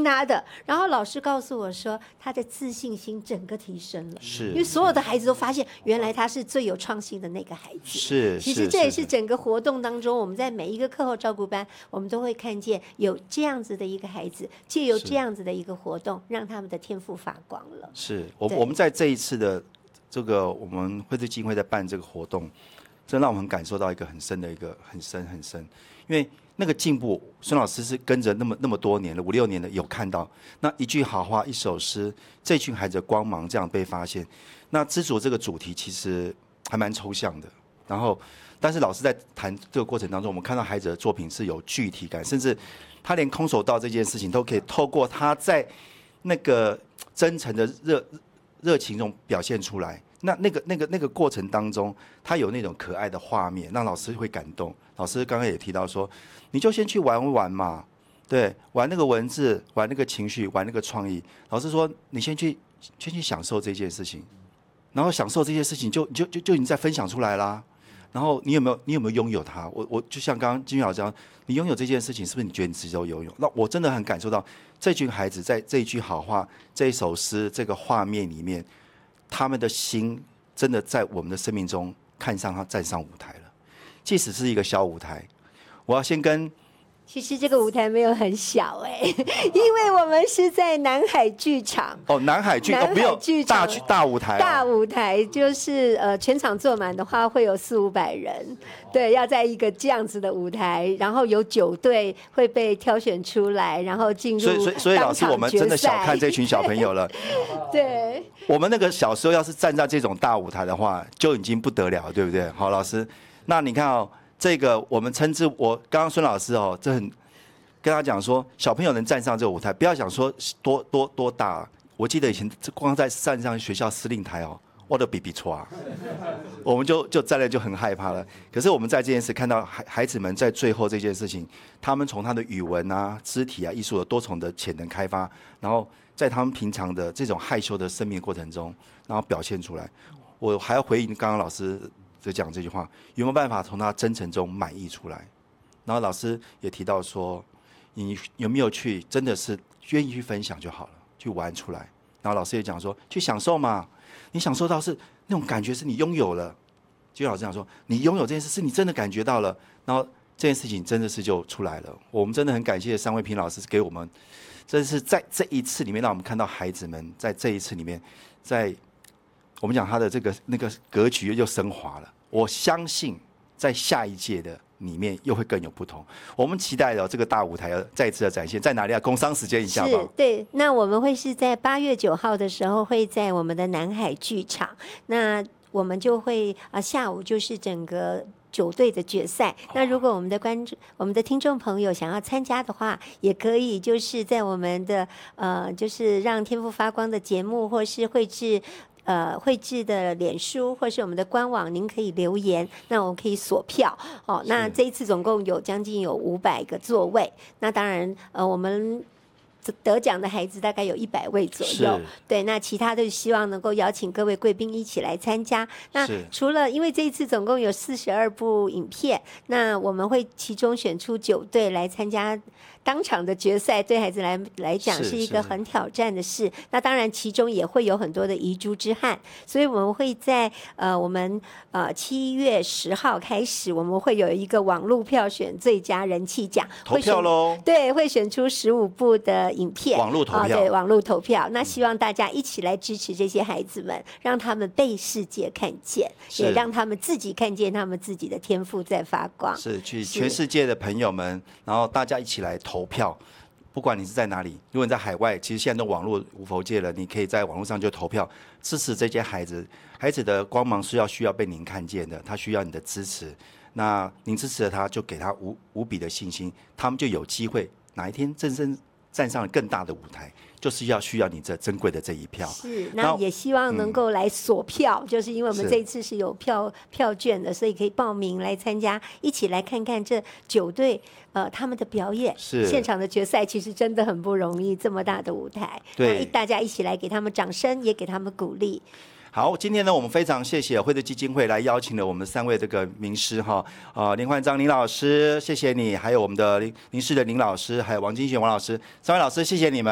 听他的。然后老师告诉我说，他的自信心整个提升了， 是因为所有的孩子都发现，原来他是最有创新的那个孩子。 是， 其实这也是整个活动当中，我们在每一个课后照顾班，我们都会看见有这样子的一个孩子，借由这样子的一个活动，让他们的天赋发光了。 是我们在这一次的这个我们惠智基金会在办这个活动，真让我们感受到一个很深的一个很深，因为那个进步，孙老师是跟着那么多年了，5、6年了，有看到那一句好话，一首诗，这群孩子的光芒这样被发现。那知足这个主题其实还蛮抽象的，然后但是老师在谈这个过程当中，我们看到孩子的作品是有具体感，甚至他连空手道这件事情都可以透过他在那个真诚的热情中表现出来。那个过程当中，他有那种可爱的画面，让老师会感动。老师刚刚也提到说，你就先去玩玩嘛，对，玩那个文字，玩那个情绪，玩那个创意。老师说，你先去享受这件事情，然后享受这些事情就你再分享出来啦。然后你有没有拥有它？我就像刚刚金玉老师讲，你拥有这件事情，是不是你觉得你自己都拥有？那我真的很感受到这群孩子在这一句好话、这一首诗、这个画面里面，他们的心真的在我们的生命中看上他站上舞台了。即使是一个小舞台，我要先跟。 其实这个舞台没有很小因为我们是在南海剧场。 哦，南海剧场没有大舞台。 大舞台就是全场坐满的话会有400-500人，对，要在一个这样子的舞台，然后有9队会被挑选出来，然后进入所以老师，我们真的小看这群小朋友了。 对， 我们那个小时候要是站在这种大舞台的话，就已经不得了，对不对？好，老师，那你看哦。这个我们称之，我刚刚孙老师哦，这很跟他讲说，小朋友能站上这个舞台，不要想说多大。我记得以前光在站上学校司令台哦，我都比错啊，我们就站了就很害怕了。可是我们在这件事看到孩子们在最后这件事情，他们从他的语文啊、肢体啊、艺术的多重的潜能开发，然后在他们平常的这种害羞的生命过程中，然后表现出来。我还要回应刚刚老师。就讲这句话，有没有办法从他真诚中满意出来？然后老师也提到说，你有没有去真的是愿意去分享就好了，去玩出来。然后老师也讲说，去享受嘛，你享受到是那种感觉是你拥有了。就老师讲说，你拥有这件事是你真的感觉到了，然后这件事情真的是就出来了。我们真的很感谢3位平老师给我们，真是在这一次里面让我们看到孩子们在这一次里面，在我们讲他的那个格局又升华了。我相信在下一届的里面又会更有不同。我们期待的这个大舞台要再一次的展现，在哪里啊？工商时间一下吧。 是，对。那我们会是在8月9号的时候，会在我们的南海剧场。那我们就会下午就是整个9队的决赛。那如果我们的听众朋友想要参加的话，也可以就是在我们的就是让天赋发光的节目，或是绘制的脸书或是我们的官网，您可以留言，那我们可以锁票。那这一次总共有将近有500个座位。那当然我们得奖的孩子大概有100位左右，对，那其他的希望能够邀请各位贵宾一起来参加。那除了因为这一次总共有42部影片，那我们会其中选出9队来参加当场的决赛，对孩子来讲是一个很挑战的事。那当然其中也会有很多的遗珠之憾，所以我们会在我们7月10号开始，我们会有一个网络票选最佳人气奖， 投票咯。 对，会选出15部的影片， 网络投票， 对，网络投票。那希望大家一起来支持这些孩子们，让他们被世界看见，也让他们自己看见他们自己的天赋在发光。 是去全世界的朋友们，然后大家一起来投票。不管你是在哪里，如果你在海外，其实现在都网络无佛界了，你可以在网络上就投票支持这些孩子。孩子的光芒是需要被您看见的，他需要你的支持。那您支持了他，就给他无比的信心，他们就有机会哪一天真正站上了更大的舞台，就是需要你这珍贵的这一票。 是，那也希望能够来锁票，就是因为我们这一次是有票券的，所以可以报名来参加，一起来看看这9队他们的表演。 是现场的决赛其实真的很不容易，这么大的舞台， 对， 大家一起来给他们掌声，也给他们鼓励。 好，今天呢，我们非常谢谢惠智基金会来邀请了我们3位这个名师哈，林焕章林老师，谢谢你，还有我们的林氏的林老师，还有王金璇王老师，3位老师，谢谢你们。